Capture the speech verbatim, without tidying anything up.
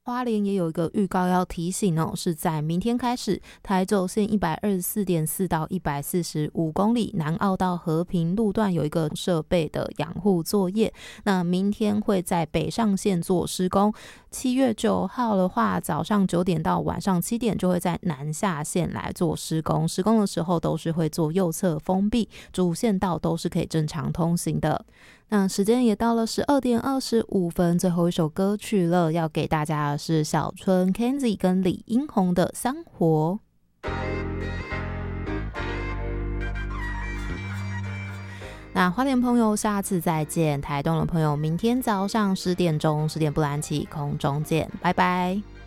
花莲也有一个预告要提醒哦，是在明天开始，台九线 一百二十四点四 到一百四十五公里南澳到和平路段有一个设备的养护作业，那明天会在北上线做施工。七月九号的话，早上九点到晚上七点就会在南下线来做施工，施工的时候都是会做右侧封闭，主线道都是可以正常通行的。那时间也到了十二点二十五分，最后一首歌曲了，要给大家的是小春 Kenzie 跟李英宏的《香火》。那花莲朋友下次再见，台东的朋友明天早上十点钟十点不拦起空中见，拜拜。